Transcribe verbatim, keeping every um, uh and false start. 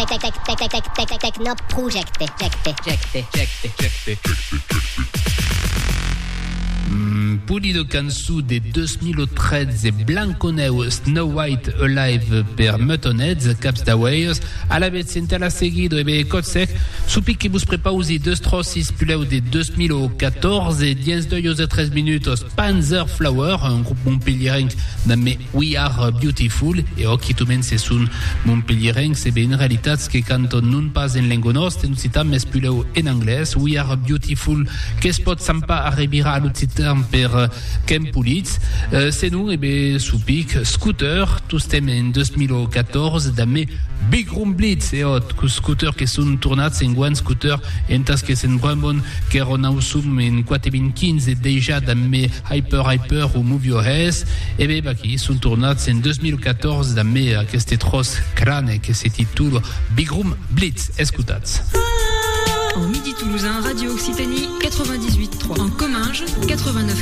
Techno Project. Pulido cançó de dos mil tretze Blanconeu Snow White Alive per Muttonheads Caps d'Awayers a la vez centrala seguido e be cotsec supi que vos prepausi deux trossis puleu de dos mil catorze diez doios e tres minutos Panzer Flower un grup montpellierenc d'amme We Are Beautiful e occhi tu men se sun montpellierenc se be in realitat que canto non pas en lengua nostra non citam mes puleu en anglès We Are Beautiful que es pot sampa arribira a l'occitam per Ken Pulitz, euh, c'est nous, et bien, Soupik, Scooter, tout stem en deux mil catorze, d'amme Big Room Blitz, et autres, que Scooter qui sont tournats, c'est un grand Scooter, et en tas que c'est un bon bon, qui est en ausum en quatre mille quinze, et déjà d'amme Hyper Hyper ou Move Your Ass, et bien, bah, qui sont tournats, c'est en deux mille quatorze, d'amme à cette tros crâne, qui se titule Big Room Blitz, escutats. En Midi Toulousain, Radio Occitanie, quatre-vingt-dix-huit trois. En Comminges, quatre-vingt-neuf